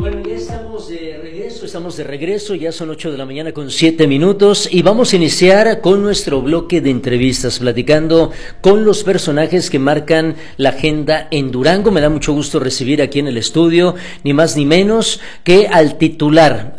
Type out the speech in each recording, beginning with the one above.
Bueno, ya estamos de regreso, ya son 8 de la mañana con 7 minutos y vamos a iniciar con nuestro bloque de entrevistas, platicando con los personajes que marcan la agenda en Durango. Me da mucho gusto recibir aquí en el estudio, ni más ni menos que al titular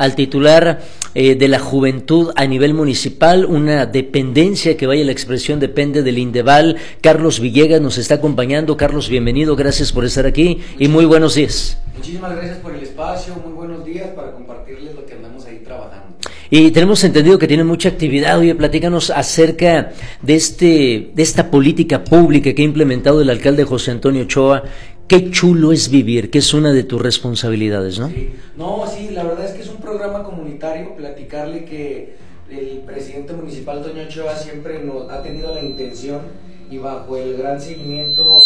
de la juventud a nivel municipal, una dependencia que, vaya la expresión, depende del Indeval. Carlos Villegas nos está acompañando. Carlos, bienvenido, gracias por estar aquí y muy buenos días. Muchísimas gracias por el espacio, muy buenos días para compartirles lo que andamos ahí trabajando. Y tenemos entendido que tienen mucha actividad. Oye, platícanos acerca de esta política pública que ha implementado el alcalde José Antonio Ochoa. Qué chulo es vivir, que es una de tus responsabilidades, ¿no? Sí, la verdad es que es un programa comunitario. Platicarle que el presidente municipal Toño Ochoa siempre nos ha tenido la intención, y bajo el gran seguimiento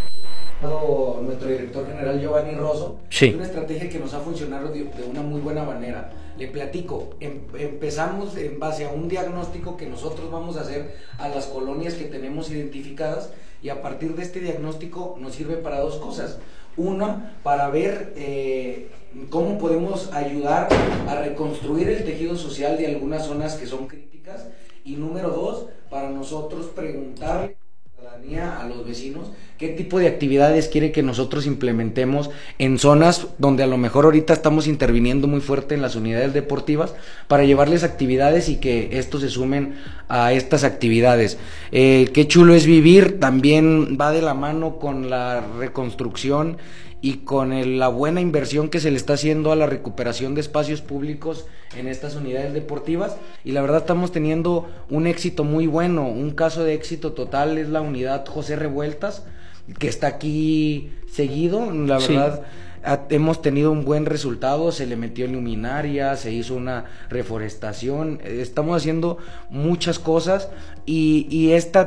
nuestro director general Giovanni Rosso, sí, es una estrategia que nos ha funcionado de una muy buena manera. Le platico, empezamos en base a un diagnóstico que nosotros vamos a hacer a las colonias que tenemos identificadas, y a partir de este diagnóstico nos sirve para dos cosas. Una, para ver cómo podemos ayudar a reconstruir el tejido social de algunas zonas que son críticas, y número dos, para nosotros preguntarle a los vecinos qué tipo de actividades quiere que nosotros implementemos en zonas donde a lo mejor ahorita estamos interviniendo muy fuerte en las unidades deportivas, para llevarles actividades y que estos se sumen a estas actividades. Qué chulo es vivir también va de la mano con la reconstrucción y con la buena inversión que se le está haciendo a la recuperación de espacios públicos en estas unidades deportivas, y la verdad estamos teniendo un éxito muy bueno. Un caso de éxito total es la unidad José Revueltas, que está aquí seguido. La verdad, hemos tenido un buen resultado. Se le metió luminaria, se hizo una reforestación, estamos haciendo muchas cosas, y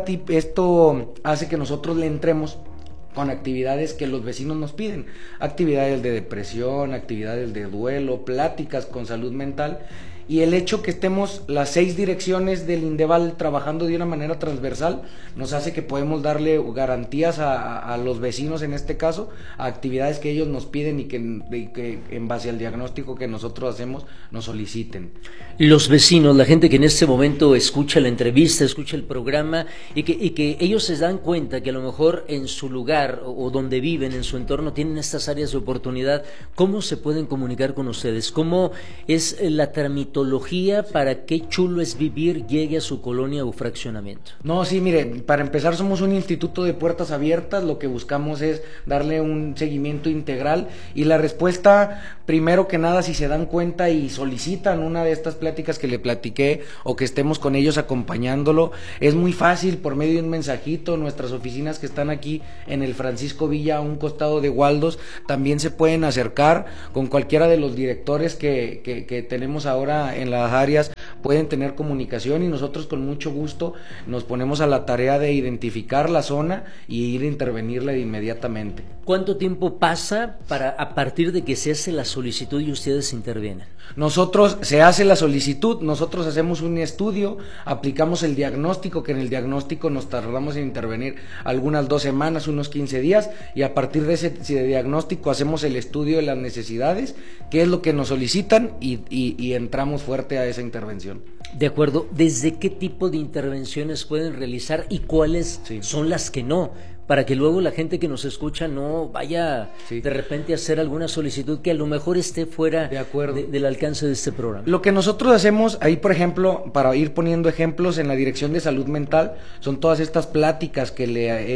esto hace que nosotros le entremos con actividades que los vecinos nos piden, actividades de depresión, actividades de duelo, pláticas con salud mental. Y el hecho que estemos las 6 direcciones del Indeval trabajando de una manera transversal nos hace que podemos darle garantías a los vecinos, en este caso, a actividades que ellos nos piden y que en base al diagnóstico que nosotros hacemos nos soliciten. Los vecinos, la gente que en este momento escucha la entrevista, escucha el programa, y que ellos se dan cuenta que a lo mejor en su lugar o donde viven, en su entorno, tienen estas áreas de oportunidad. ¿Cómo se pueden comunicar con ustedes? ¿Cómo es la tramitología para Qué chulo es vivir llegue a su colonia o fraccionamiento? Sí, mire, para empezar, somos un instituto de puertas abiertas. Lo que buscamos es darle un seguimiento integral, y la respuesta, primero que nada, si se dan cuenta y solicitan una de estas pláticas que le platiqué, o que estemos con ellos acompañándolo, es muy fácil, por medio de un mensajito. Nuestras oficinas que están aquí en el Francisco Villa, a un costado de Waldos, también se pueden acercar con cualquiera de los directores que tenemos ahora en las áreas. Pueden tener comunicación, y nosotros con mucho gusto nos ponemos a la tarea de identificar la zona y ir a intervenirla de inmediatamente. ¿Cuánto tiempo pasa a partir de que se hace la solicitud y ustedes intervienen? Se hace la solicitud, nosotros hacemos un estudio, aplicamos el diagnóstico, que en el diagnóstico nos tardamos en intervenir algunas 2 semanas, unos 15 días, y a partir de ese diagnóstico hacemos el estudio de las necesidades, qué es lo que nos solicitan, y entramos fuerte a esa intervención. De acuerdo. ¿Desde qué tipo de intervenciones pueden realizar y cuáles son las que no? Para que luego la gente que nos escucha no vaya de repente a hacer alguna solicitud que a lo mejor esté fuera del alcance de este programa. Lo que nosotros hacemos ahí, por ejemplo, para ir poniendo ejemplos, en la Dirección de Salud Mental, son todas estas pláticas que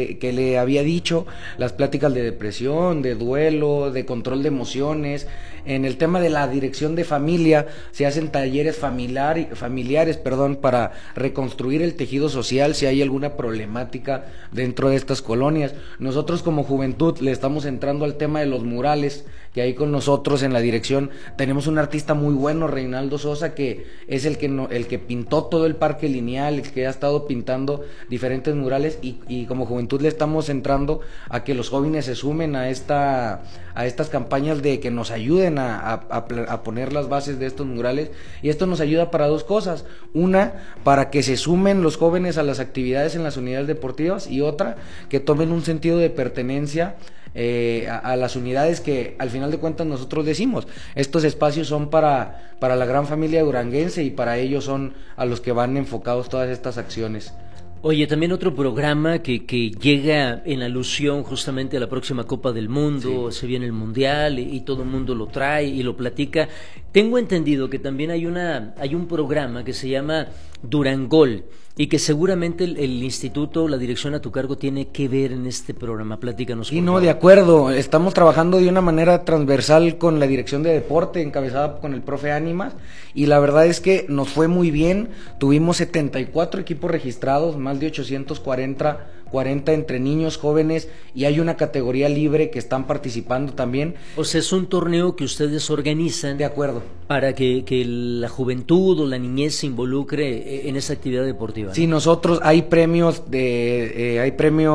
le había dicho, las pláticas de depresión, de duelo, de control de emociones. En el tema de la Dirección de Familia se hacen talleres familiares, para reconstruir el tejido social si hay alguna problemática dentro de estas colonias. Nosotros como juventud le estamos entrando al tema de los murales, que ahí con nosotros en la dirección tenemos un artista muy bueno, Reinaldo Sosa, que es el que pintó todo el Parque Lineal, el que ha estado pintando diferentes murales, y como juventud le estamos entrando a que los jóvenes se sumen a estas campañas de que nos ayuden a poner las bases de estos murales. Y esto nos ayuda para dos cosas: una, para que se sumen los jóvenes a las actividades en las unidades deportivas, y otra, que tomen un sentido de pertenencia a las unidades que al final de cuentas nosotros decimos, estos espacios son para la gran familia duranguense y para ellos son a los que van enfocados todas estas acciones. Oye, también otro programa que llega en alusión justamente a la próxima Copa del Mundo, sí. Se viene el Mundial y todo el mundo lo trae y lo platica. Tengo entendido que también hay un programa que se llama Durangol y que seguramente el instituto, la dirección a tu cargo tiene que ver en este programa. Platícanos. Sí, no, de acuerdo. Estamos trabajando de una manera transversal con la dirección de deporte, encabezada con el profe Ánimas, y la verdad es que nos fue muy bien. Tuvimos 74 equipos registrados, más de 840 entre niños, jóvenes, y hay una categoría libre que están participando también. O sea, es un torneo que ustedes organizan. De acuerdo. Para que la juventud o la niñez se involucre en esa actividad deportiva. Sí, nosotros hay premios, hay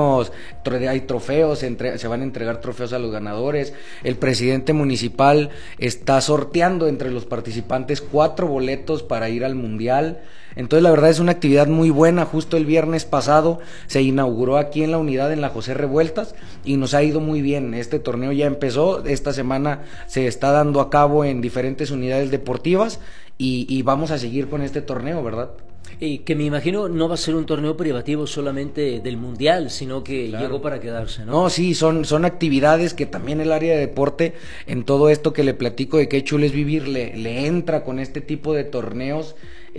trofeos, se van a entregar trofeos a los ganadores. El presidente municipal está sorteando entre los participantes 4 boletos para ir al Mundial. Entonces la verdad es una actividad muy buena. Justo el viernes pasado se inauguró aquí en la unidad, en la José Revueltas, y nos ha ido muy bien. Este torneo ya empezó, esta semana se está dando a cabo en diferentes unidades deportivas y vamos a seguir con este torneo, ¿verdad? Y que me imagino no va a ser un torneo privativo solamente del Mundial, sino que claro, llegó para quedarse, ¿no? No, sí, son actividades que también el área de deporte, en todo esto que le platico de Qué chulo es vivir, le entra con este tipo de torneos.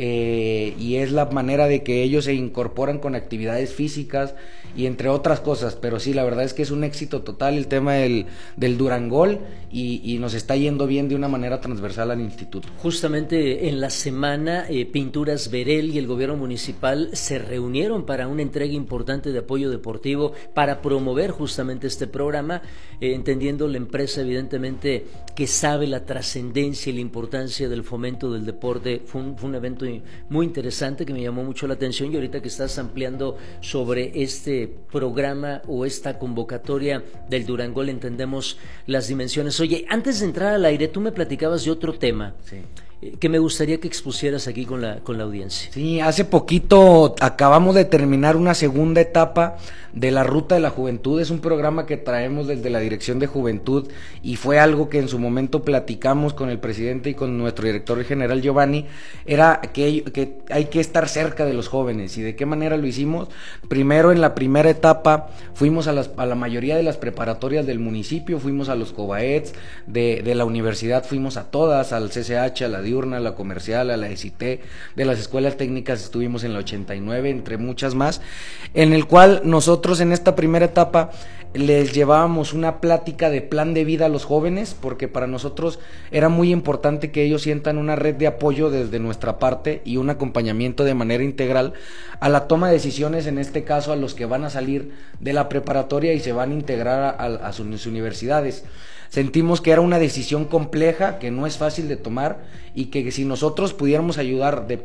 Y es la manera de que ellos se incorporan con actividades físicas y entre otras cosas, pero sí, la verdad es que es un éxito total el tema del Durangol y nos está yendo bien de una manera transversal al instituto. Justamente en la semana Pinturas Verel y el gobierno municipal se reunieron para una entrega importante de apoyo deportivo para promover justamente este programa, entendiendo la empresa evidentemente que sabe la trascendencia y la importancia del fomento del deporte. Fue un evento muy interesante que me llamó mucho la atención, y ahorita que estás ampliando sobre este programa o esta convocatoria del Durangol entendemos las dimensiones. Oye, antes de entrar al aire, tú me platicabas de otro tema. Sí. Que me gustaría que expusieras aquí con la audiencia. Sí, hace poquito acabamos de terminar una segunda etapa de la Ruta de la Juventud. Es un programa que traemos desde la Dirección de Juventud y fue algo que en su momento platicamos con el presidente y con nuestro director general Giovanni. Era que hay que estar cerca de los jóvenes. ¿Y de qué manera lo hicimos? Primero, en la primera etapa fuimos a la mayoría de las preparatorias del municipio, fuimos a los Cobaets, de la universidad fuimos a todas, al CCH, a la diurna, a la comercial, a la ECIT, de las escuelas técnicas estuvimos en la 89, entre muchas más, en el cual nosotros en esta primera etapa les llevábamos una plática de plan de vida a los jóvenes, porque para nosotros era muy importante que ellos sientan una red de apoyo desde nuestra parte y un acompañamiento de manera integral a la toma de decisiones, en este caso a los que van a salir de la preparatoria y se van a integrar a sus universidades. Sentimos que era una decisión compleja, que no es fácil de tomar y que si nosotros pudiéramos ayudar de